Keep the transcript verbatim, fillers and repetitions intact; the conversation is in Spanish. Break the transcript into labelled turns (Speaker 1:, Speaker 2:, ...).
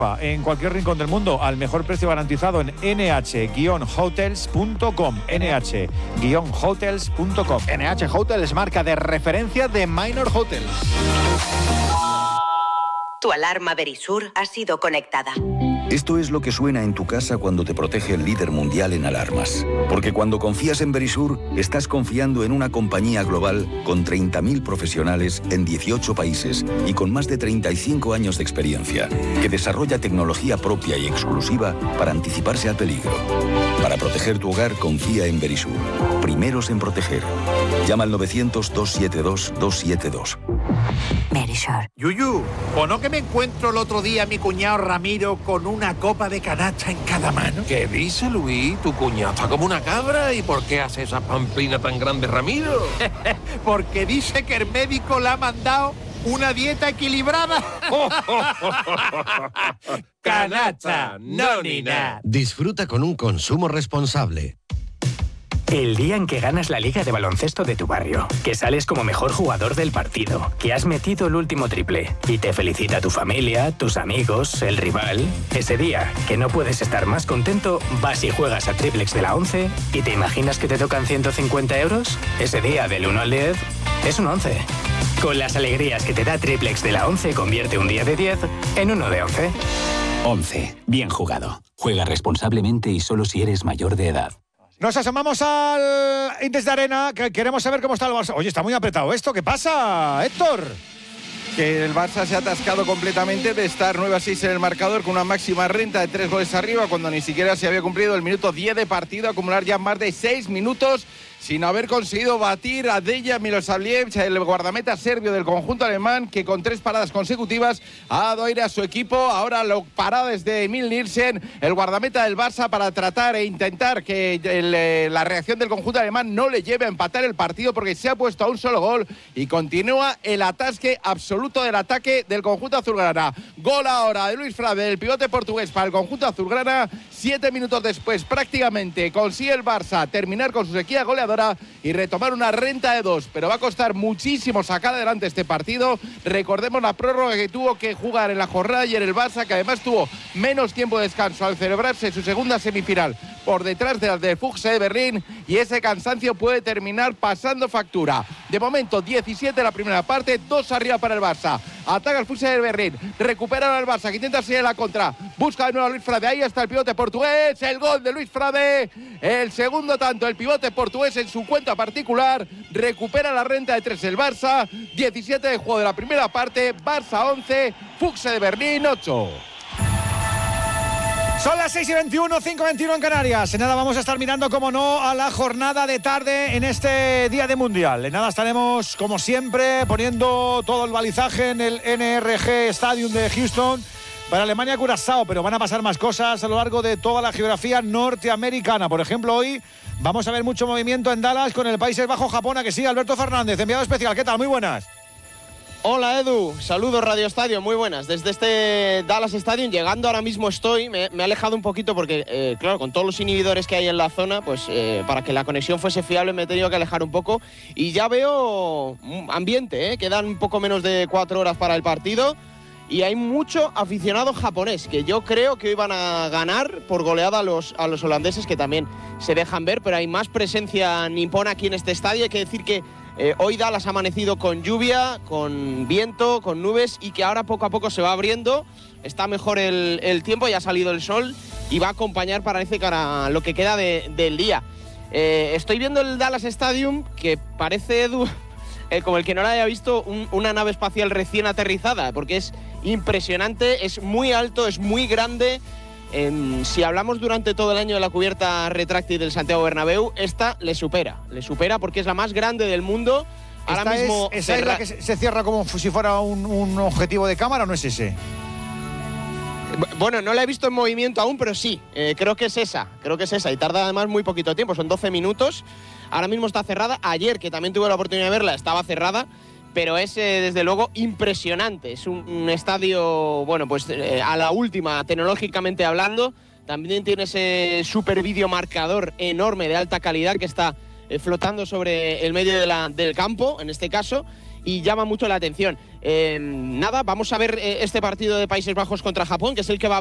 Speaker 1: en cualquier rincón del mundo al mejor precio garantizado en ene hache guion hotels punto com. ene hache guion hotels punto com.
Speaker 2: N H Hotels, marca de referencia de Minor Hotels.
Speaker 3: Tu alarma Verisur ha sido conectada.
Speaker 4: Esto es lo que suena en tu casa cuando te protege el líder mundial en alarmas. Porque cuando confías en Verisur, estás confiando en una compañía global con treinta mil profesionales en dieciocho países y con más de treinta y cinco años de experiencia, que desarrolla tecnología propia y exclusiva para anticiparse al peligro. Para proteger tu hogar, confía en Verisur. Primeros en proteger. Llama al novecientos, doscientos setenta y dos, doscientos setenta y dos.
Speaker 3: Verisur.
Speaker 5: Yuyu, ¿o no que me encuentro el otro día a mi cuñado Ramiro con una copa de canacha en cada mano?
Speaker 6: ¿Qué dice, Luis? Tu cuñado está como una cabra. ¿Y por qué hace esa pamplina tan grande, Ramiro?
Speaker 5: Porque dice que el médico le ha mandado una dieta equilibrada. Canacha, no ni nada.
Speaker 7: Disfruta con un consumo responsable.
Speaker 8: El día en que ganas la liga de baloncesto de tu barrio, que sales como mejor jugador del partido, que has metido el último triple y te felicita tu familia, tus amigos, el rival. Ese día, que no puedes estar más contento, vas y juegas a Triplex de la once y te imaginas que te tocan ciento cincuenta euros. Ese día, del uno al diez, es un once. Con las alegrías que te da Triplex de la once, convierte un día de diez en uno de once.
Speaker 9: once. Bien jugado. Juega responsablemente y solo si eres mayor de edad.
Speaker 1: Nos asomamos al Indes de Arena, que queremos saber cómo está el Barça. Oye, está muy apretado esto. ¿Qué pasa, Héctor?
Speaker 10: Que el Barça se ha atascado completamente de estar nueve a seis en el marcador con una máxima renta de tres goles arriba cuando ni siquiera se había cumplido el minuto diez de partido, acumular ya más de seis minutos sin haber conseguido batir a Dejan Milosavljevic, el guardameta serbio del conjunto alemán, que con tres paradas consecutivas ha dado aire a su equipo. Ahora lo para desde Emil Nielsen, el guardameta del Barça, para tratar e intentar que el, la reacción del conjunto alemán no le lleve a empatar el partido, porque se ha puesto a un solo gol y continúa el atasque absoluto del ataque del conjunto azulgrana. Gol ahora de Luis Frade, el pivote portugués, para el conjunto azulgrana. Siete minutos después prácticamente consigue el Barça terminar con su sequía goleadora y retomar una renta de dos, pero va a costar muchísimo sacar adelante este partido. Recordemos la prórroga que tuvo que jugar en la jornada ayer el Barça, que además tuvo menos tiempo de descanso al celebrarse su segunda semifinal por detrás de las del Fuchs de Berlín, y ese cansancio puede terminar pasando factura. De momento diecisiete la primera parte, dos arriba para el Barça. Ataca el Fuchs de Berlín, recupera al Barça, que intenta seguir la contra, busca de nuevo a Luis Frade, ahí está el pivote portugués, el gol de Luis Frade, el segundo tanto, el pivote portugués en su cuenta particular, recupera la renta de tres el Barça. Diecisiete de juego de la primera parte, Barça once, Fuchs de Berlín ocho.
Speaker 1: Son las seis y veintiuno, cinco y veintiuno en Canarias. En nada vamos a estar mirando, como no, a la jornada de tarde en este día de Mundial. En nada estaremos, como siempre, poniendo todo el balizaje en el N R G Stadium de Houston para Alemania-Curazao, pero van a pasar más cosas a lo largo de toda la geografía norteamericana. Por ejemplo, hoy vamos a ver mucho movimiento en Dallas con el Países Bajos-Japón. ¿A que sí? Alberto Fernández, enviado especial. ¿Qué tal? Muy buenas.
Speaker 11: Hola Edu, saludos Radio Estadio, muy buenas. Desde este Dallas Stadium, llegando ahora mismo estoy, me, me he alejado un poquito porque, eh, claro, con todos los inhibidores que hay en la zona, pues eh, para que la conexión fuese fiable me he tenido que alejar un poco. Y ya veo ambiente, ¿eh? Quedan un poco menos de cuatro horas para el partido y hay mucho aficionado japonés, que yo creo que hoy van a ganar por goleada a los, a los holandeses, que también se dejan ver, pero hay más presencia nipona aquí en este estadio. Hay que decir que Eh, hoy Dallas ha amanecido con lluvia, con viento, con nubes, y que ahora poco a poco se va abriendo. Está mejor el, el tiempo, ya ha salido el sol y va a acompañar, parece, para lo que queda de, del día. Eh, estoy viendo el Dallas Stadium, que parece, Edu, eh, como el que no lo haya visto, un, una nave espacial recién aterrizada, porque es impresionante, es muy alto, es muy grande. Eh, si hablamos durante todo el año de la cubierta retráctil del Santiago Bernabéu, esta le supera, le supera porque es la más grande del mundo. Ahora
Speaker 1: ¿Esta
Speaker 11: mismo
Speaker 1: es, ¿Esa es la que se cierra como si fuera un, un objetivo de cámara o no es ese?
Speaker 11: Bueno, no la he visto en movimiento aún, pero sí, eh, creo que es esa, creo que es esa, y tarda además muy poquito tiempo, son doce minutos. Ahora mismo está cerrada. Ayer, que también tuve la oportunidad de verla, estaba cerrada, pero es eh, desde luego impresionante. Es un, un estadio, bueno, pues eh, a la última, tecnológicamente hablando. También tiene ese super videomarcador enorme de alta calidad que está eh, flotando sobre el medio de la, del campo, en este caso, y llama mucho la atención. Eh, nada, vamos a ver eh, este partido de Países Bajos contra Japón, que es el que va